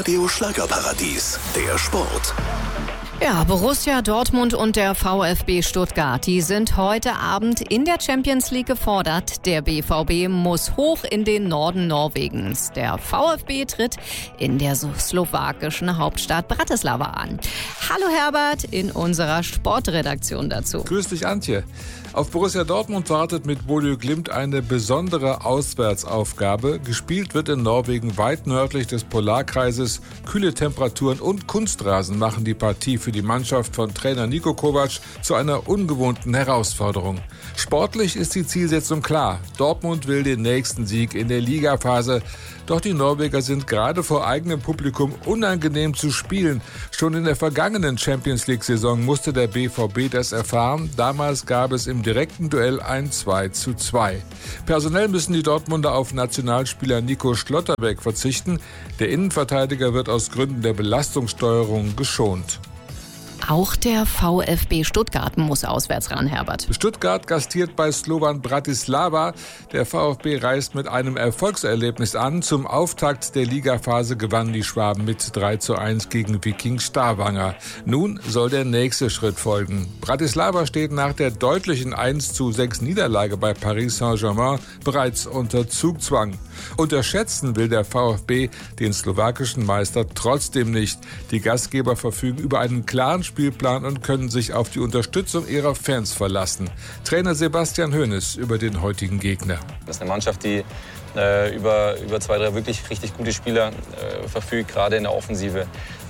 Radio Schlagerparadies, der Sport. Ja, Borussia Dortmund und der VfB Stuttgart, die sind heute Abend in der Champions League gefordert. Der BVB muss hoch in den Norden Norwegens. Der VfB tritt in der slowakischen Hauptstadt Bratislava an. Hallo Herbert in unserer Sportredaktion dazu. Grüß dich, Antje. Auf Borussia Dortmund wartet mit Bodø Glimt eine besondere Auswärtsaufgabe. Gespielt wird in Norwegen weit nördlich des Polarkreises. Kühle Temperaturen und Kunstrasen machen die Partie für die Mannschaft von Trainer Niko Kovac zu einer ungewohnten Herausforderung. Sportlich ist die Zielsetzung klar. Dortmund will den nächsten Sieg in der Ligaphase. Doch die Norweger sind gerade vor eigenem Publikum unangenehm zu spielen. Schon in der vergangenen Champions-League-Saison musste der BVB das erfahren. Damals gab es im direkten Duell ein 2:2. Personell müssen die Dortmunder auf Nationalspieler Nico Schlotterbeck verzichten. Der Innenverteidiger wird aus Gründen der Belastungssteuerung geschont. Auch der VfB Stuttgart muss auswärts ran, Herbert. Stuttgart gastiert bei Slovan Bratislava. Der VfB reist mit einem Erfolgserlebnis an. Zum Auftakt der Ligaphase gewannen die Schwaben mit 3:1 gegen Viking Stavanger. Nun soll der nächste Schritt folgen. Bratislava steht nach der deutlichen 1:6 Niederlage bei Paris Saint-Germain bereits unter Zugzwang. Unterschätzen will der VfB den slowakischen Meister trotzdem nicht. Die Gastgeber verfügen über einen klaren Spielplan und können sich auf die Unterstützung ihrer Fans verlassen. Trainer Sebastian Hoeneß über den heutigen Gegner. Das ist eine Mannschaft, die über 2-3 wirklich richtig gute Spieler verfügt, gerade in der Offensive.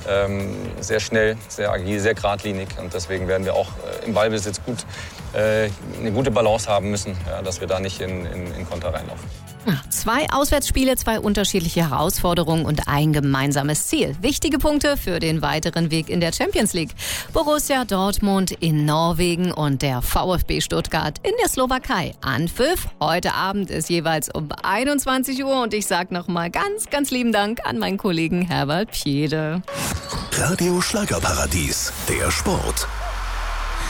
Sehr schnell, sehr agil, sehr geradlinig. Und deswegen werden wir auch im Ballbesitz eine gute Balance haben müssen, ja, dass wir da nicht in Konter reinlaufen. 2 Auswärtsspiele, 2 unterschiedliche Herausforderungen und ein gemeinsames Ziel. Wichtige Punkte für den weiteren Weg in der Champions League. Borussia Dortmund in Norwegen und der VfB Stuttgart in der Slowakei. Anpfiff heute Abend ist jeweils um 21 Uhr und ich sage nochmal ganz, ganz lieben Dank an meinen Kollegen Herbert Pjede. Radio Schlagerparadies, der Sport.